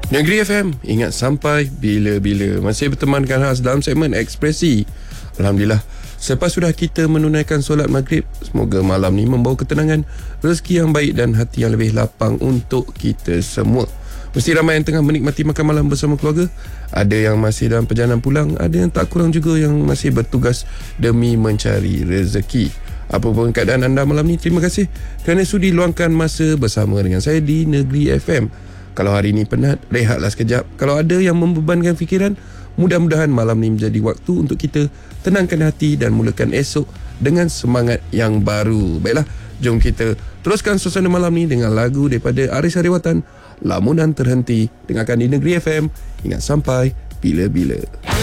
Negeri FM, ingat sampai bila-bila. Masih bertemankan khas dalam segmen Ekspresi. Alhamdulillah, selepas sudah kita menunaikan solat maghrib, semoga malam ni membawa ketenangan, rezeki yang baik dan hati yang lebih lapang untuk kita semua. Mesti ramai yang tengah menikmati makan malam bersama keluarga. Ada yang masih dalam perjalanan pulang, ada yang tak kurang juga yang masih bertugas demi mencari rezeki. Apapun keadaan anda malam ni, terima kasih kerana sudi luangkan masa bersama dengan saya di Negeri FM. Kalau hari ni penat, rehatlah sekejap. Kalau ada yang membebankan fikiran, mudah-mudahan malam ni menjadi waktu untuk kita tenangkan hati dan mulakan esok dengan semangat yang baru. Baiklah, jom kita teruskan suasana malam ni dengan lagu daripada Aris Hariwatan, Lamunan Terhenti. Dengarkan di Negeri FM. Ingat sampai bila-bila.